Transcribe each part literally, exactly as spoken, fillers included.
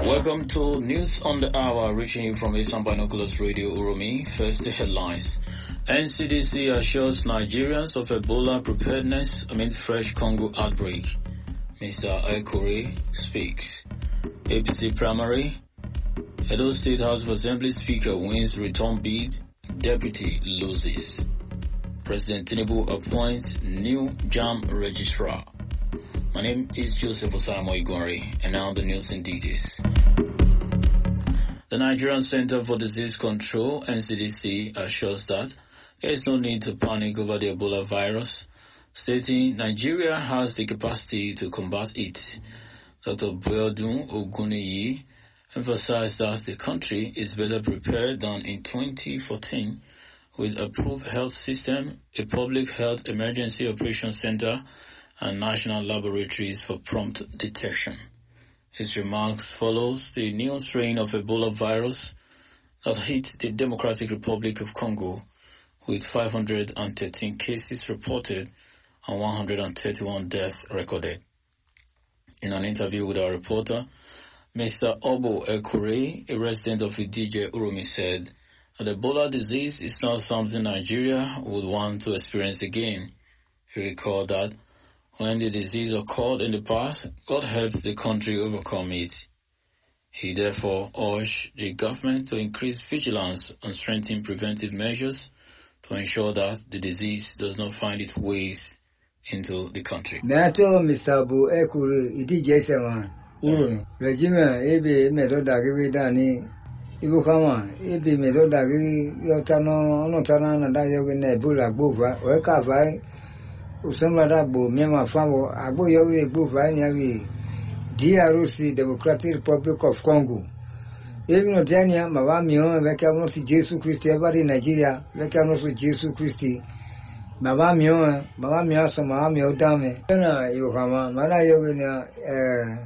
Welcome to News on the Hour, reaching you from Asian Binoculars Radio Uromi. First, the headlines. N C D C assures Nigerians of Ebola preparedness amid fresh Congo outbreak. Mister Ekure speaks. A P C primary. Edo State House of Assembly Speaker wins return bid. Deputy loses. President Tinubu appoints new JAMB registrar. My name is Joseph Osamo Igori, and now the news in details. The Nigerian Center for Disease Control, N C D C, assures that there is no need to panic over the Ebola virus, stating Nigeria has the capacity to combat it. Doctor Boyodun Oguniyi emphasized that the country is better prepared than in twenty fourteen with a approved health system, a public health emergency operations center, and national laboratories for prompt detection. His remarks follows the new strain of Ebola virus that hit the Democratic Republic of Congo, with five hundred thirteen cases reported and one hundred thirty-one deaths recorded. In an interview with our reporter, Mister Obo Ekure, a resident of Idije Uromi, said that Ebola disease is not something Nigeria would want to experience again. He recalled that when the disease occurred in the past, God helped the country overcome it. He therefore urged the government to increase vigilance and strengthen preventive measures to ensure that the disease does not find its ways into the country. Nato Mister Abu Ekuru Idije Seman Uru Regime Ebe Medoda Dani Ibukama Ebe Medoda Yotano Notana Nada Yogene Bula Bova Weka Vai Usamada Bo Mema Famo Abu Yogi Bova Yavi D R C Democratic Republic of Congo. Even Odania Mavamio Vekanosi Jesu Christi every Nigeria Vekanosi Jesu Christi Mavamio Mavamio Samamio Dame Yohama Mara Yogina eh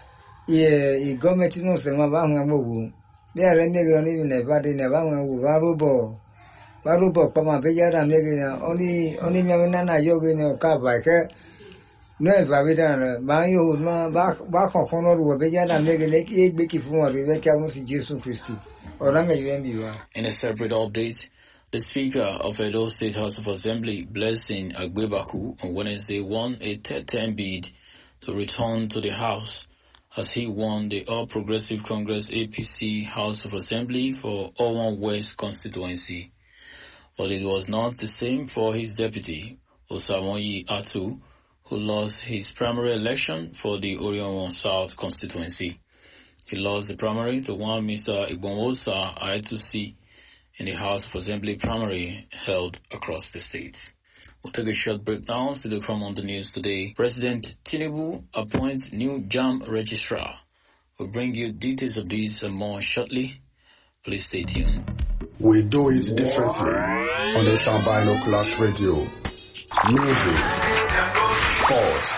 ye government no se Mavanga Mogu. They are remaining even a body Navanga Varubo Varubo Pama Vejara Megina only only Mamana Yogina Kavaka. No, if I done, my old man back back on Honor will be a make a big for Rebecca Jesus Christi. Or I may be. In a separate update, the Speaker of Edo State House of Assembly, Blessing Agbebaku, on Wednesday won a third-term bid to return to the House as he won the All Progressive Congress A P C House of Assembly for Owan West constituency. But it was not the same for his deputy, Osamoyi Atu, who lost his primary election for the Orion South constituency. He lost the primary to one Mister Igbonwosa Aetusi in the House of Assembly primary held across the state. We'll take a short break now. Still to come on the news today. President Tinubu appoints new JAMB registrar. We'll bring you details of this and more shortly. Please stay tuned. We do it differently on the Asian Binoculars Radio. Music, sports,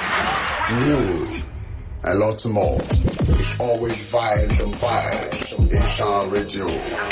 news, and lots more. It's always vibes and vibes in Sound Radio.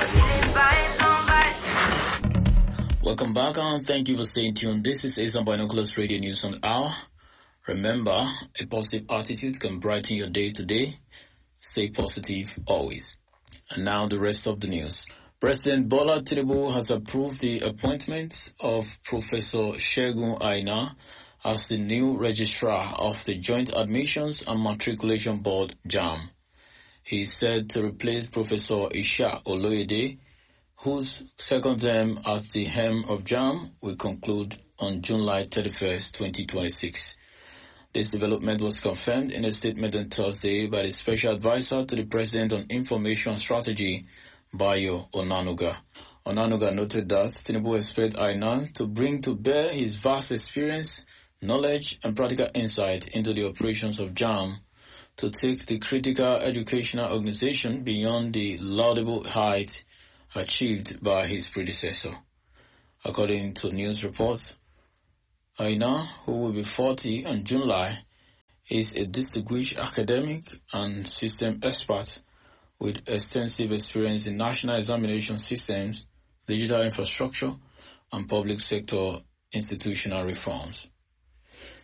Welcome back and thank you for staying tuned. This is Asian Binoculars Radio News on the Hour. Remember, a positive attitude can brighten your day today. Stay positive always. And now the rest of the news. President Bola Tinubu has approved the appointment of Professor Segun Aina as the new registrar of the Joint Admissions and Matriculation Board, JAMB. He is said to replace Professor Isha Oloyede, whose second term at the helm of JAMB will conclude on July thirty-first, twenty twenty-six. This development was confirmed in a statement on Thursday by the Special Advisor to the President on Information Strategy, Bayo Onanuga. Onanuga noted that Tinubu expects Aina to bring to bear his vast experience, knowledge, and practical insight into the operations of JAMB to take the critical educational organization beyond the laudable height achieved by his predecessor. According to news reports, Aina, who will be forty in July, is a distinguished academic and system expert with extensive experience in national examination systems, digital infrastructure, and public sector institutional reforms.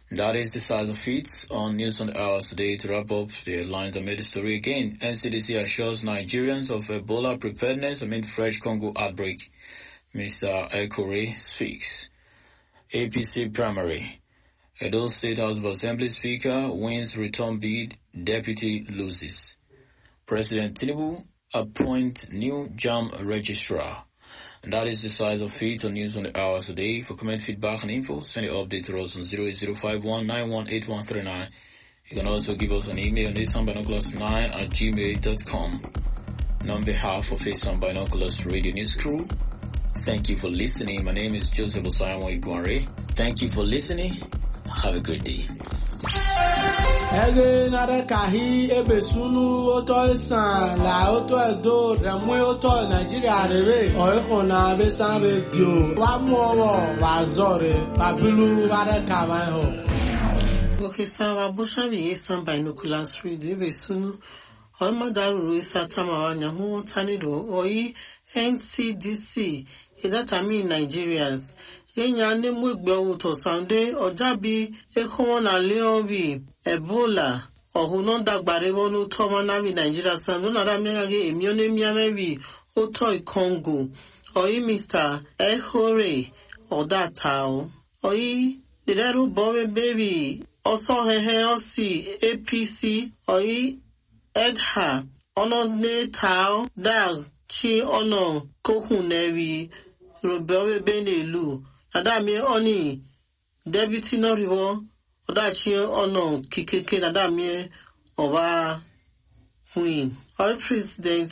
That is the size of it on News on the Hours today. To wrap up the headlines amid the story again, N C D C assures Nigerians of Ebola preparedness amid fresh Congo outbreak. Mister Ekore speaks. A P C primary. Edo State House of Assembly Speaker wins return bid, deputy loses. President Tinubu appoint new JAM registrar. And that is the size of it on News on the Hours today. For comment, feedback, and info, send your update to us on zero eight zero five one nine one eight one three nine. You can also give us an email on asanbinoculars nine at gmail dot com. And on behalf of Asan Binoculars Radio News Crew, thank you for listening. My name is Joseph Osayamo Iguare. Thank you for listening. Have a great day. Ege nare kahi ebe sunu oto isan la oto edo remwe oto Nigeria rebe oiko na besan radio wa mowo wa zore babilu nare kawan ho. Okay, so wa busha bi Asan Binoculars Radio ebe sunu o madaru isa tamawanya hu tanido oyi N C D C idata mi Nigerians Lenya ne mwegbe uto sande ojabi ekomo na leonbi Ebola ohuno dagbare wonu toma na bi Nigeria sando na da mege emione miamebi oto Congo oyi Mister Ekore odatao oyi direru bobe baby oso hehe osi A P C oyi edha ono ne tao da chi ono kokunewi robewe benelu Adami oni deputy no rivo odachi ono kikeke nadami oba queen. All President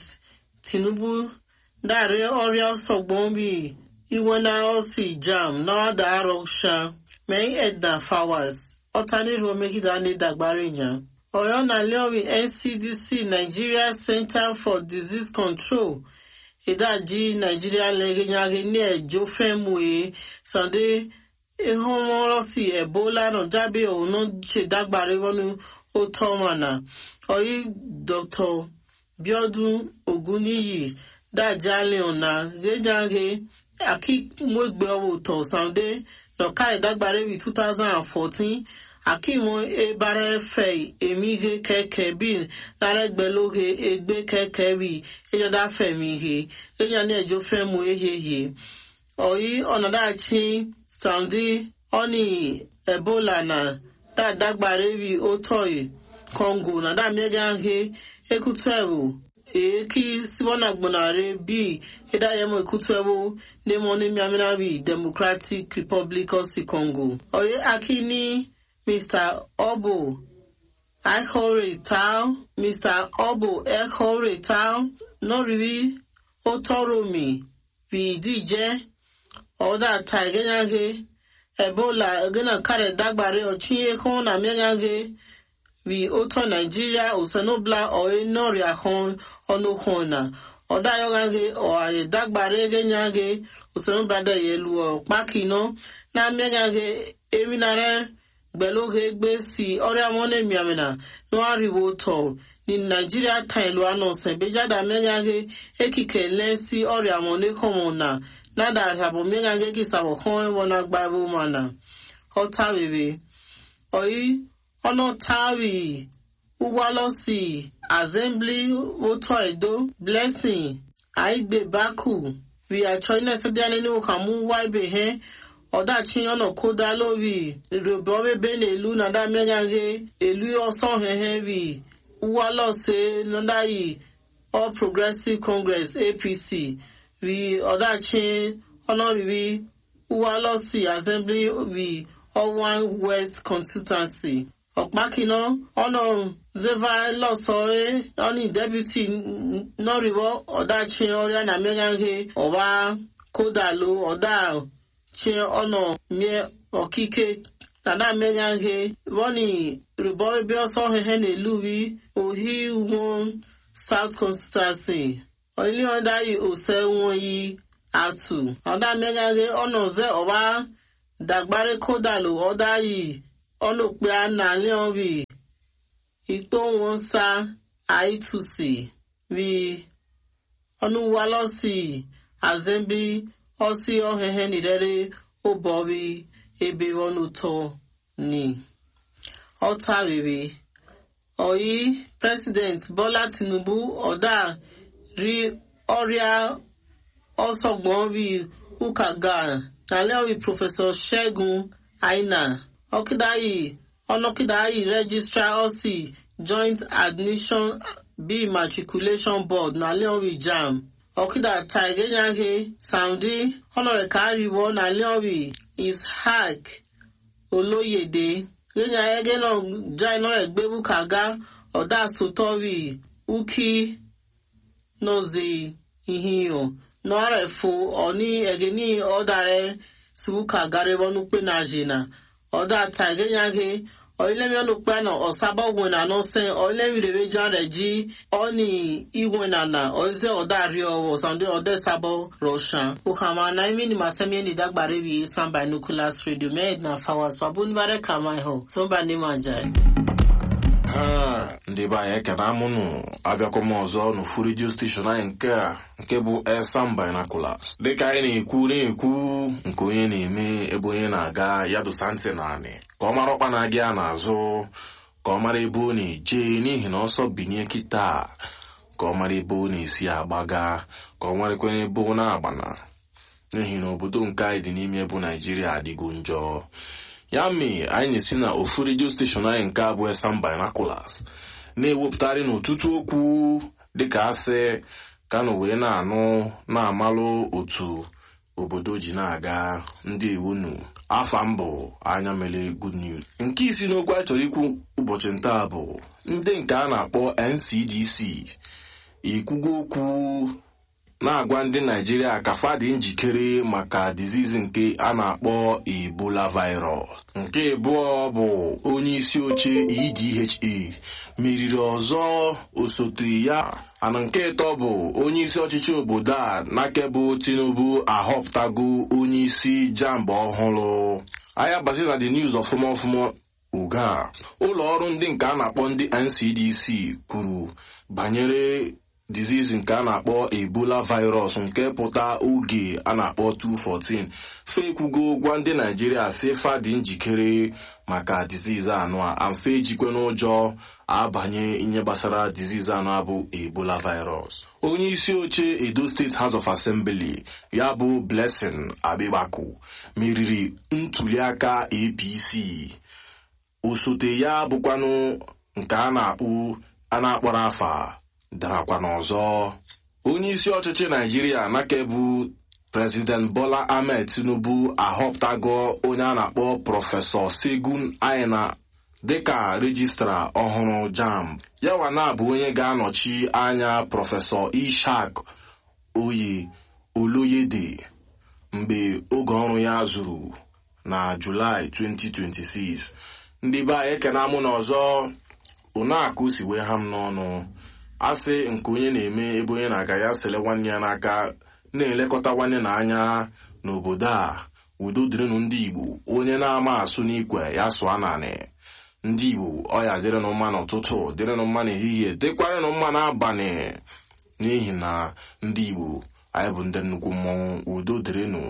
Tinubu dare oria sogbombi iwana osi jam na da roksha may edna flowers otani ro make dani dagbarinya oyo na lewi N C D C Nigeria Center for Disease Control Idaji Nigeria legenyage ni ejo femwe sande ehomorosi Ebola no jabe ono che dagbare wonu otomana oyi Doctor Biodun Oguniyi dajale ona gejange aki mwegbe owo to sande no kare dagbare bi two thousand fourteen Akimo e bare fei emihe keke bin naregbeloge egbe keke bi ejoda femihe enya ne ejo femu eheye oyi onadachi sandi oni Ebola na da dagbare bi otoyi Congo na da mega he ekutewu e ki sibona gbonare bi edayemo ekutewu ne moni miamina bi Democratic Republic of Congo oyi akini Mister Obo Ekore Town, Mister Obo Ekore Town, no really Otoromi, vi D J, or that Tiganage, Ebola, gonna carry dagbare or chie con a megage, vi Oto Nigeria, or Sanobla, or a Noria hon, or no hona, or Diogage, or a dagbare genyage, or Sanobla yelu, or Makino, na megage, Eminare. Beloge gbesi ore amone miamena no ariwo to ni Nigeria time lo anonse bejada megage ekike lensi ore amone komona nada habo megage kisabo hon wona gbabu mana hota bebe oyi ono tawi uwalosi assembly woto edo blessing aigbe baku we are trying to say ni o kamu waibe he Odachi ono koda lovi robobe bene elu na da megage elu oso hehevi uwalo se nandai All Progressive Congress A P C we odachi ono rivi uwalo si assembly we all one West constituency Okmakino ono zeva losoe oni deputy no rivo odachi oria na megage oba koda lo oda Che ono mie okike tada menyange woni ruboy be so hene luwi ohi won South constituency only under yi ose won yi atu oda menyange ono ze oba dagbare kodalo oda yi ono pe ana le onwi ito won sa aitusi we onu walosi azembi Osi ohehe nidere obobi ebe wonuto ni ọta rere oyi President Bola Tinubu ọ̀dà rí ọrịa ọsọgbọn rí ukaga nalẹ́wì Professor Ṣẹ́gun Aina ọkídáyì ọlọ́kídáyì Registrar ọ̀sì Joint Admission B Matriculation Board nalẹ́wì JAMB ọkídà taigenyahe Saudi ọlọ́rẹ̀káríwọ́ nalẹ́wì Ishaq Olóyèdè gẹ́nyà ẹgẹ́ náà já iná rẹ̀ gbé bukaga ọ̀dà sotọ́rì uki nọ́ọ̀zì ìhìyàn náà rẹ̀ fò ọ̀ní ẹ̀gẹ́ ní ọ̀dà rẹ̀ sí bukaga rẹ̀ wọnú pé náà jìnà ọ̀dà taigenyahe ọ̀ilẹ́mi ọ̀nùpẹ́ náà ọ̀sábọ̀ wẹ̀nà náà sẹ́ ọ̀ilẹ́mi rẹ̀ já rẹ̀ jí ọ̀ní ìwẹ̀nà náà ọ̀ẹ́sẹ̀ ọ̀dà rí ọwọ́ sàndé ọ̀dẹ́ sábọ̀ rọ̀ṣàn ukama náà ìmí ni màsẹ́mi ẹni dágbàrẹ́ rí Eastern Binoculars Radio mẹ́ẹ̀d náà fáwọn sọ́bù níbàrẹ̀ kàmá ẹ̀họ́ tó ń bá ní màá jà ẹ̀. ndị be anyị ekene amụnụ abịakwa m ọzọ n'ofu redio steshọn anyị nke a nke bụ Eastern Binoculars dịka anyị na-ekwu na-ekwu nke onye na-eme ebe onye na-aga ya dosa ntị naanị ka ọ mara ọkpa na-aga ya n'azụ ka ọ mara ebe ọ na-eje n'ihi na ọsọ binye kịta ka ọ mara ebe ọ na-esi agbaga ka ọ marakwana ebe ọ na-agbana n'ihi na obodo nke anyị dị n'ime bụ Naijiria adịgo njọ ya mee anyị na-esi na ofu redio steshọn anyị nke abụọ Eastern Binoculars na-ewepụtarị n'ọtụtụ okwu dịka asị ka nụ wee na-anụ na-amalụ otu obodo ji na-aga ndị iwunu afa mbụ anya mele good news. Nke isi n'okwu anyị chọrọ ikwu ụbọchị ntaa bụ ndị nke a na-akpọ N C D C ikwugo okwu na-agwa ndị Naijiria ka fa dị njikere maka disease nke a na-akpọ Ebola virus. Nke abụọ bụ onye isi oche E D H A meriri ọzọ osote ya. Ana nke ịtọ bụ onye isi ọchịchị obodo a n'akebụ Tinubu ahọpụtago onye isi JAMB ọhụrụ. Anyị abasị na the news ọfụma ọfụma uga ụlọ ọrụ ndị nke a na-akpọ ndị N C D C kwuru banyere disease nke a na-akpọ Ebola virus nke pụta oge a na-akpọ two fourteen fekwugo gwa ndị Naijiria si fa dị njikere maka disease anụ a amfe ejikwe n'ụjọ abanye ihe gbasara disease anụ a bụ Ebola virus. Onye isi oche Edo State House of Assembly ya bụ Blessing Abibaku meriri ntuliaka A P C. Osote ya bụkwanụ nke a na-akpụ a na-akpọrọ afa darakwa n'ọzọ. Onye isi ọchịchị Naijiria n'akebu President Bola Ahmed Tinubu ahọpụtago onye a na-akpọ Prọfesọ Ṣẹ́gun Aina dịka rejistra ọhụrụ JAMB. Yawa na-abụ onye ga-anọchi anya Prọfesọ Ishaq Oye Oloyede mgbe oge ọrụ ya zuru na Julaị twenty twenty-six. Ndị be anyị ekene amụ n'ọzọ ụnakụ si wee ha m n'ọnụ asị nke onye na-eme ebe onye na-aga ya sele nwanne ya n'aka na-elekọta nwanne na anya n'obodo a udo dịrịnụ ndị Igbo. Onye na-ama asụ n'ikwe ya sụọ naanị. Ndị Igbo ọya dịrịnụ mma n'ụtụtụ dịrịnụ mma n'ehihie dịkwarịnụ mma n'abalị n'ihi na ndị Igbo anyị bụ ndị nnukwu mmọnwụ. Udo dịrịnụ.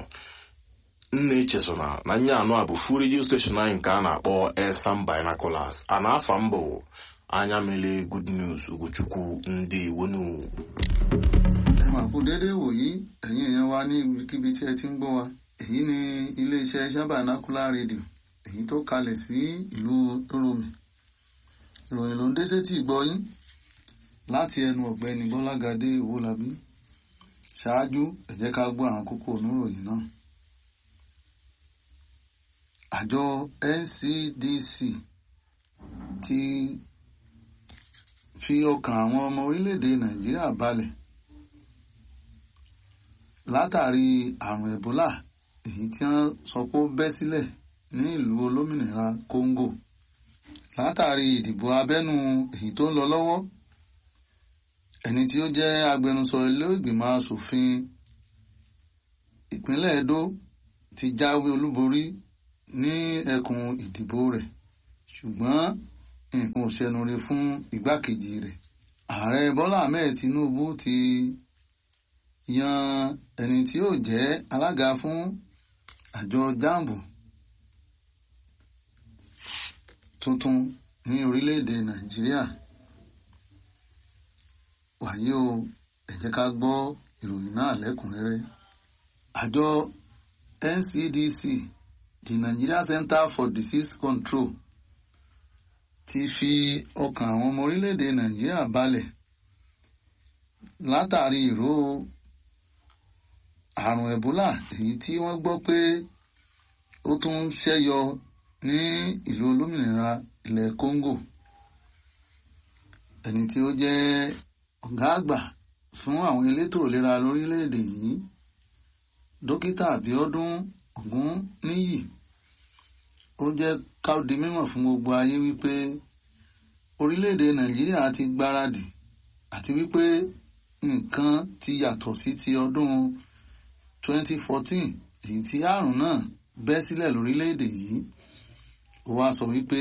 Nne echezona na nye anụ a bụ fu redio steshọn anyị nke a na-akpọ Eastern Binoculars a na-afa mbụ anya mele good news Ugochukwu ndị wonu. Ẹ máa kú dédé wòyí ẹ̀yin èèyàn wa ní ibikíbi tí ẹ ti ń gbọ́ wa. Èyí ni iléeṣẹ́ Eastern Binocular Radio èyí tó kalẹ̀ sí ìlú Oromi. Ìròyìn ló ń dé sétí ìgbọ́ yín láti ẹnu ọ̀gbẹ́ni Bọ́lágadé Owólabí. Ṣáájú ẹ jẹ́ ká gbọ́ àwọn kókó oníròyìn náà. Àjọ N C D C ti fi ọkàn àwọn ọmọ orílẹ̀-èdè Nàìjíríà balẹ̀ látàrí àrùn Ebola èyí tí wọ́n sọ pé ó bẹ́ sílẹ̀ ní ìlú olómìnira Congo látàrí ìdìbò abẹ́nú èyí tó ń lọ lọ́wọ́. Ẹni tí ó jẹ́ agbẹnusọ ilé ìgbìmọ̀ asòfin ìpínlẹ̀ Edo ti jáwé olúborí ní ẹkùn ìdìbò rẹ̀ ṣùgbọ́n nǹkan ò ṣẹnure fún igbákejì rẹ̀. Ààrẹ Bọ́lá Ahmed Tinubu ti yan ẹni tí yóò jẹ́ alága fún àjọ JAMB tuntun ní orílẹ̀-èdè Nàìjíríà. Wàyí o, ẹ jẹ́ ká gbọ́ ìròyìn náà lẹ́kùnrẹ́rẹ́. Àjọ N C D C, the Nigeria Center for Disease Control, ti fi ọkàn àwọn ọmọ orílẹ̀-èdè Nàìjíríà balẹ̀ látàrí ìró àrùn Ebola èyí tí wọ́n gbọ́ pé ó tún ń ṣẹ́yọ ní ìlú olómìnira ilẹ̀ Congo. Ẹni tí ó jẹ́ ọ̀gá àgbà fún àwọn elétò ìlera lórílẹ̀-èdè yìí, Dókítà Abíọ́dún Ògúnníyì, ó jẹ́ ká di mímọ̀ fún gbogbo ayé wípé orílẹ̀-èdè Nàìjíríà ti gbáradì àti wípé nǹkan ti yàtọ̀ sí ti ọdún twenty fourteen èyí tí àrùn náà bẹ́ sílẹ̀ lórílẹ̀-èdè yìí. Ó wá sọ wípé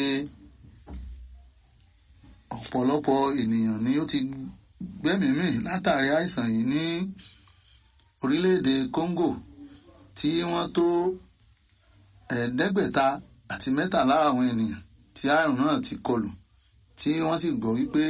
ọ̀pọ̀lọpọ̀ ènìyàn ni ó ti gbẹ́mìí látàrí àìsàn yìí ní orílẹ̀-èdè Congo tí wọ́n tó ẹ̀ẹ́dẹ́gbẹ̀ta àti mẹ́tàlá àwọn ènìyàn tí àrùn náà ti kọlù, tí wọ́n sì gbọ́ wípé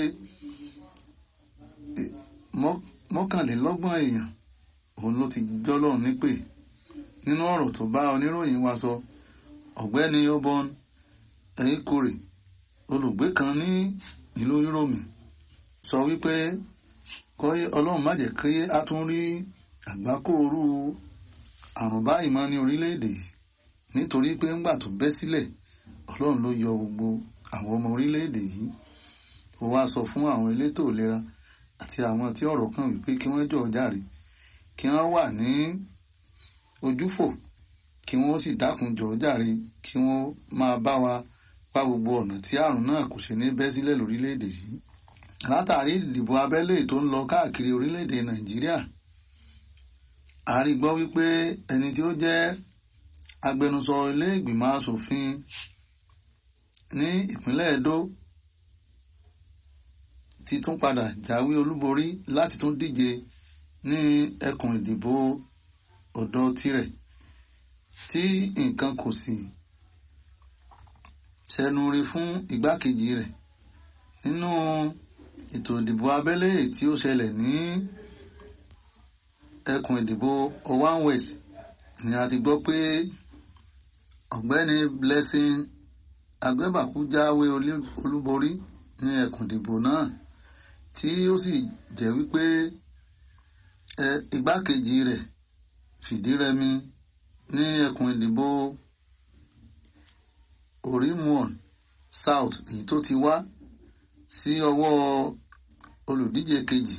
mọ́kànlélọ́gbọ̀n èèyàn òun ló ti jọ́lọ́run nípè. Nínú ọ̀rọ̀ tó bá oníròyìn wa sọ, ọ̀gbẹ́ni Obon Eikore, olùgbé kan ní ìlú Yúróòmù, sọ wípé kọ́yé Ọlọ́run má jẹ́ kí á tún rí àgbákòrú àrùn báyìí mọ́ ní orílẹ̀-èdè yìí, nítorí pé ńgbà tó bẹ́ sílẹ̀ Ọlọ́run ló yọ gbogbo àwọn ọmọ orílẹ̀-èdè yìí. Ó wá sọ fún àwọn elétò ìlera àti àwọn tí ọ̀rọ̀ kàn wípé kí wọ́n jọ̀ọ́ jàre, kí wọ́n wà ní ojúfò, kí wọ́n sì dákun jọ̀ọ́ jàre, kí wọ́n máa bá wa pa gbogbo ọ̀nà tí àrùn náà kò ṣe ní bẹ́ sílẹ̀ lórílẹ̀-èdè yìí. Látàrí ìdìbò abẹ́lé tó ń lọ káàkiri orílẹ̀-èdè Nàìjíríà, a rí gbọ́ wípé ẹni tí ó jẹ́ agbẹnusọ ilé ìgbìmọ̀ asòfin ní ìpínlẹ̀ Edo ti tún padà jáwé olúborí láti tún díje ní ẹkùn ìdìbò ọ̀dọ̀ tirẹ̀, tí nǹkan kò sì ṣẹnu rí fún igbákejì rẹ̀. Nínú ètò ìdìbò abẹ́lé tí ó ṣẹlẹ̀ ní ẹkùn ìdìbò Owan West ni a ti gbọ́ pé ọ̀gbẹ́ni Blessing Agbẹ́bàkú jáwé olúborí ní ẹkùn ìdìbò náà, tí ó sì jẹ́ wípé igbákejì rẹ̀ fìdírẹmi ní ẹkùn ìdìbò Orimuon South èyí tó ti wá sí ọwọ́ olùdíje kejì,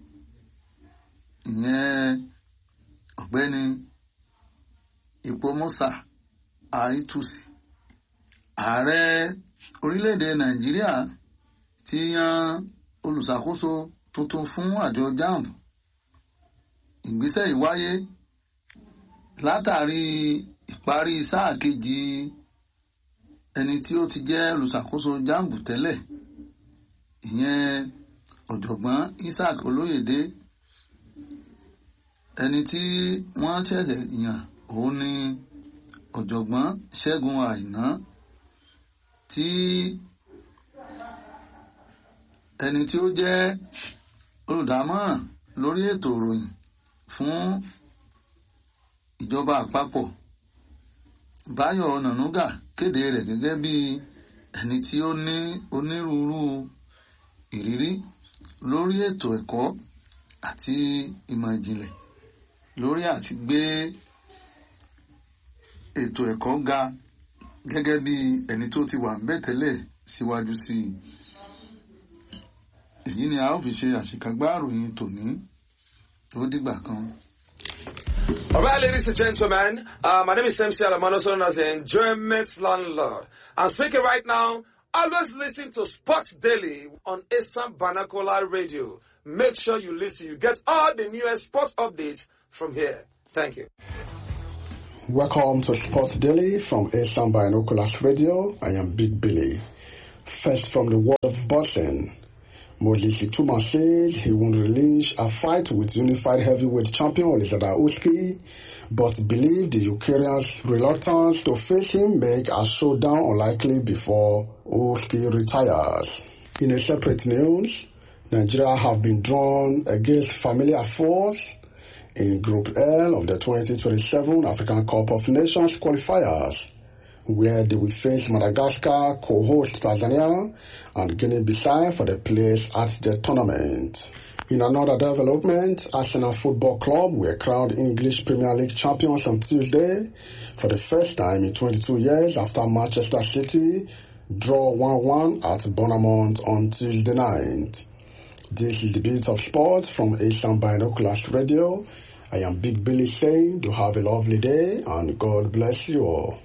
ìyẹn ọ̀gbẹ́ni Ipomosa Aitusi. Ààrẹ orílẹ̀-èdè Nàìjíríà ti yan olùṣàkóso tuntun fún àjọ JAMB. Ìgbésẹ̀ yìí wáyé látàrí ìparí sáà kejì ẹni tí ó ti jẹ́ olùṣàkóso JAMB tẹ́lẹ̀, ìyẹn ọ̀jọ̀gbọ́n Isaac Olóyèdé. Ẹni tí wọ́n ṣẹ̀ṣẹ̀ yàn òun ni ọ̀jọ̀gbọ́n Ṣẹ́gun Àìná, tí ẹni tí ó jẹ́ olùdámọ̀ràn lórí ètò ìròyìn fún ìjọba àpapọ̀ Báyọ̀ Ọ̀nànúgà kéde rẹ̀ gẹ́gẹ́ bí ẹni tí ó ní onírúurú ìrírí lórí ètò ẹ̀kọ́ àti ìmọ̀ ìjìnlẹ̀ lórí àti gbé ètò ẹ̀kọ́ ga, gẹ́gẹ́ bí ẹni tó ti wà ńbẹ̀ tẹ́lẹ̀ síwájú sí i. Èyí ni a ó fi ṣe àṣekágbá ìròyìn tòní. Ó dìgbà kan. All right, ladies and gentlemen, uh, my name is M C Alamano, known as the Enjoyment Landlord. I'm speaking right now. Always listen to Sports Daily on Asam Banakola Radio. Make sure you listen. You get all the newest sports updates from here. Thank you. Welcome to Sports Daily from Asam Binoculars Radio. I am Big Billy. First from the world of boxing. Moses Lituma said he won't release a fight with unified heavyweight champion Alexander Usyk, but believed the Ukrainian's reluctance to face him make a showdown unlikely before Usyk retires. In a separate news, Nigeria have been drawn against familiar foes in Group L of the twenty twenty-seven African Cup of Nations qualifiers, where they will face Madagascar, co-host Tanzania, and Guinea-Bissau for the place at the tournament. In another development, Arsenal Football Club were crowned English Premier League champions on Tuesday for the first time in twenty-two years after Manchester City draw one one at Bournemouth on Tuesday night. This is the Beat of Sports from Asian Binoculars Radio. I am Big Billy saying do have a lovely day and God bless you all.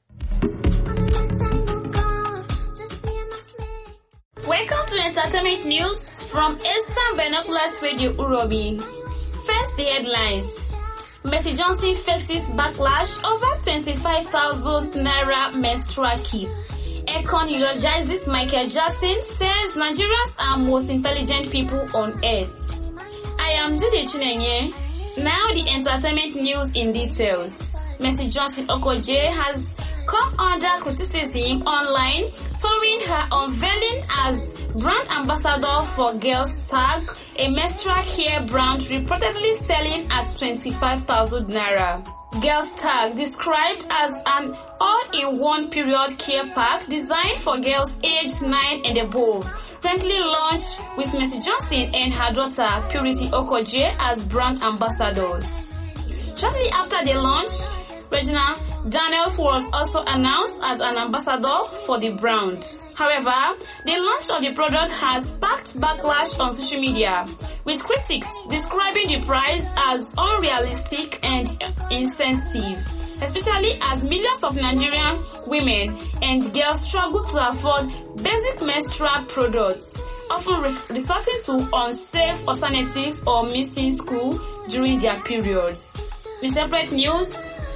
Welcome to Entertainment News from Eastern Binoculars Radio Uromi. First, the headlines. Mercy Johnson faces backlash over twenty-five thousand naira menstrual kit. Econ eulogizes Michael Jackson, says Nigerians are most intelligent people on earth. I am Judy Chinenye. Now the entertainment news in details. Mercy Johnson Okoje has come under criticism online following her unveiling as brand ambassador for Girls Tag, a menstrual care brand reportedly selling at twenty-five thousand naira. Girls Tag, described as an all-in-one period care pack designed for girls aged nine and above, recently launched with Mercy Johnson and her daughter Purity Okoje as brand ambassadors. Shortly after the launch, Regina Daniels was also announced as an ambassador for the brand. However, the launch of the product has sparked backlash on social media, with critics describing the price as unrealistic and insensitive, especially as millions of Nigerian women and girls struggle to afford basic menstrual products, often re- resorting to unsafe alternatives or missing school during their periods. In separate news,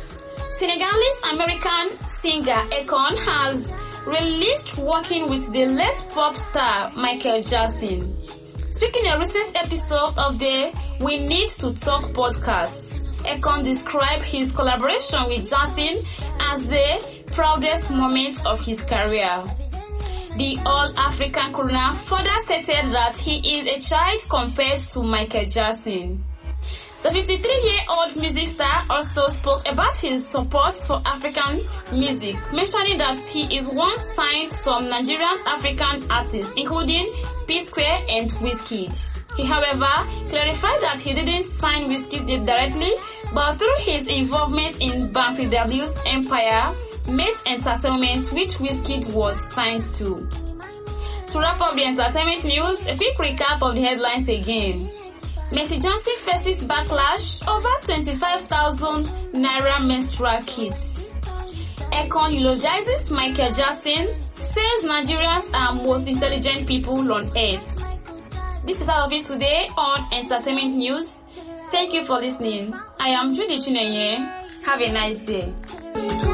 Senegalese-American singer Akon has released working with the late pop star Michael Jackson. Speaking in a recent episode of the We Need to Talk podcast, Akon described his collaboration with Jackson as the proudest moment of his career. The All-African crooner further stated that he is a child compared to Michael Jackson. The fifty-three-year-old music star also spoke about his support for African music, mentioning that he is once signed some Nigerian African artists, including P-Square and Wizkid. He, however, clarified that he didn't sign Wizkid directly, but through his involvement in Banky W's Empire Made Entertainment, which Wizkid was signed to. To wrap up the entertainment news, a quick recap of the headlines again. Mercy Johnson faces backlash over twenty-five thousand naira menstrual kits. Akon eulogizes Michael Jackson, says Nigerians are most intelligent people on earth. This is all of it today on Entertainment News. Thank you for listening. I am Judy Chinenye. Have a nice day.